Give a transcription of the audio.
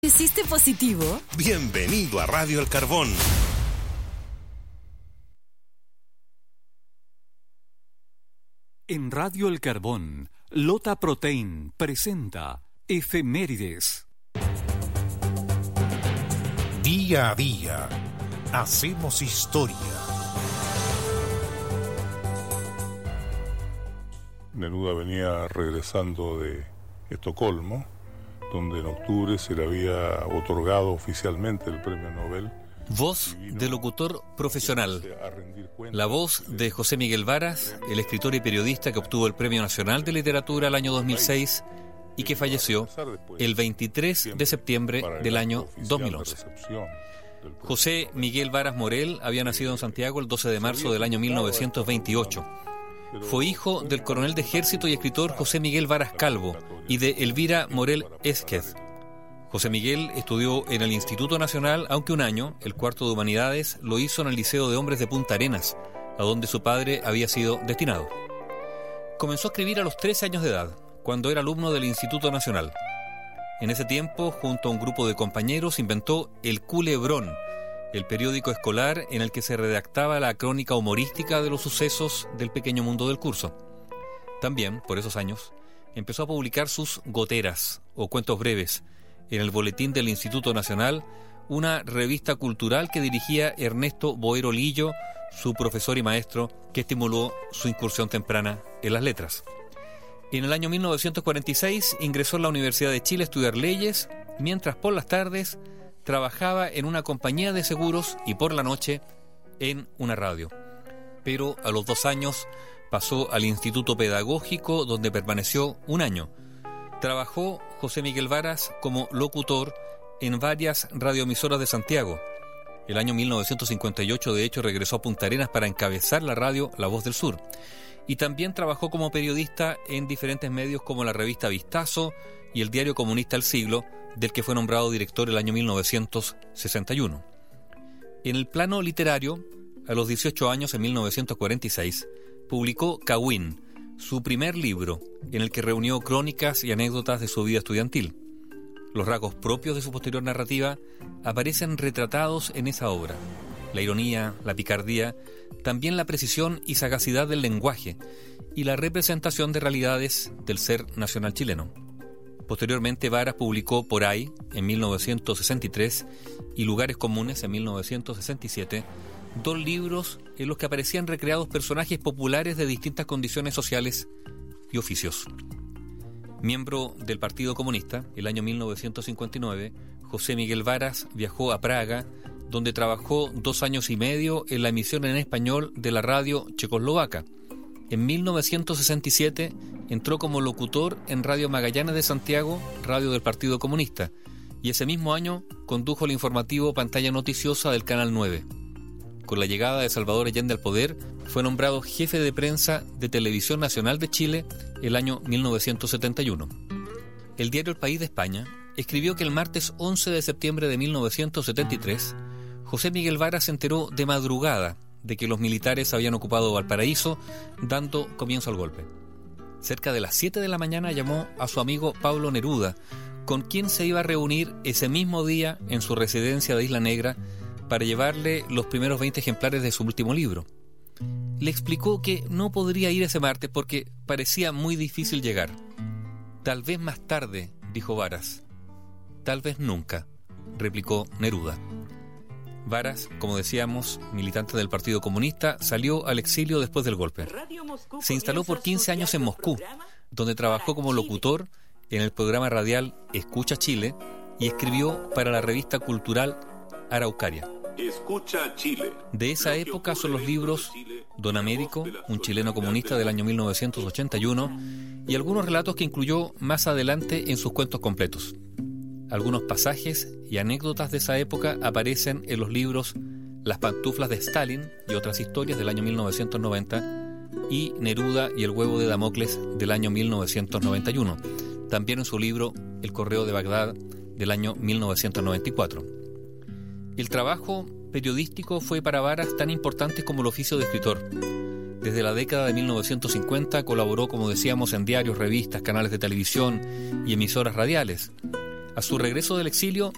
¿Hiciste positivo? Bienvenido a Radio El Carbón. En Radio El Carbón, Lota Protein presenta Efemérides. Día a día, hacemos historia. Neruda venía regresando de Estocolmo, donde en octubre se le había otorgado oficialmente el premio Nobel. Voz de locutor profesional. La voz de José Miguel Varas, el escritor y periodista que obtuvo el Premio Nacional de Literatura el año 2006 y que falleció el 23 de septiembre del año 2011. José Miguel Varas Morel había nacido en Santiago el 12 de marzo del año 1928. Fue hijo del coronel de ejército y escritor José Miguel Varas Calvo y de Elvira Morel Esquez. José Miguel estudió en el Instituto Nacional, aunque un año, el cuarto de Humanidades, lo hizo en el Liceo de Hombres de Punta Arenas, a donde su padre había sido destinado. Comenzó a escribir a los 13 años de edad, cuando era alumno del Instituto Nacional. En ese tiempo, junto a un grupo de compañeros, inventó El Culebrón, el periódico escolar en el que se redactaba la crónica humorística de los sucesos del pequeño mundo del curso. También, por esos años, empezó a publicar sus goteras, o cuentos breves, en el Boletín del Instituto Nacional, una revista cultural que dirigía Ernesto Boero Lillo, su profesor y maestro, que estimuló su incursión temprana en las letras. En el año 1946 ingresó a la Universidad de Chile a estudiar leyes, mientras por las tardes trabajaba en una compañía de seguros y por la noche en una radio. Pero a los 2 años pasó al Instituto Pedagógico, donde permaneció un año. Trabajó José Miguel Varas como locutor en varias radioemisoras de Santiago. El año 1958, de hecho, regresó a Punta Arenas para encabezar la radio La Voz del Sur. Y también trabajó como periodista en diferentes medios como la revista Vistazo y el diario comunista El Siglo, del que fue nombrado director el año 1961. En el plano literario, a los 18 años, en 1946, publicó Cahuen, su primer libro, en el que reunió crónicas y anécdotas de su vida estudiantil. Los rasgos propios de su posterior narrativa aparecen retratados en esa obra: la ironía, la picardía, también la precisión y sagacidad del lenguaje y la representación de realidades del ser nacional chileno. Posteriormente, Varas publicó Por ahí, en 1963, y Lugares comunes, en 1967, 2 libros en los que aparecían recreados personajes populares de distintas condiciones sociales y oficios. Miembro del Partido Comunista, el año 1959, José Miguel Varas viajó a Praga, donde trabajó 2 años y medio en la emisión en español de la radio checoslovaca. En 1967 entró como locutor en Radio Magallanes de Santiago, radio del Partido Comunista, y ese mismo año condujo el informativo Pantalla Noticiosa del Canal 9. Con la llegada de Salvador Allende al poder, fue nombrado jefe de prensa de Televisión Nacional de Chile el año 1971. El diario El País de España escribió que el martes 11 de septiembre de 1973, José Miguel Varas se enteró de madrugada de que los militares habían ocupado Valparaíso, dando comienzo al golpe. Cerca de las 7 de la mañana llamó a su amigo Pablo Neruda, con quien se iba a reunir ese mismo día en su residencia de Isla Negra para llevarle los primeros 20 ejemplares de su último libro. Le explicó que no podría ir ese martes porque parecía muy difícil llegar. Tal vez más tarde, dijo Varas. Tal vez nunca, replicó Neruda. Varas, como decíamos, militante del Partido Comunista, salió al exilio después del golpe. Se instaló por 15 años en Moscú, donde trabajó como locutor en el programa radial Escucha Chile y escribió para la revista cultural Araucaria. Escucha Chile. De esa época son los libros Don Américo, un chileno comunista del año 1981, y algunos relatos que incluyó más adelante en sus cuentos completos. Algunos pasajes y anécdotas de esa época aparecen en los libros Las pantuflas de Stalin y otras historias del año 1990 y Neruda y el huevo de Damocles del año 1991. También en su libro El correo de Bagdad del año 1994. El trabajo periodístico fue para Varas tan importante como el oficio de escritor. Desde la década de 1950 colaboró, como decíamos, en diarios, revistas, canales de televisión y emisoras radiales. A su regreso del exilio,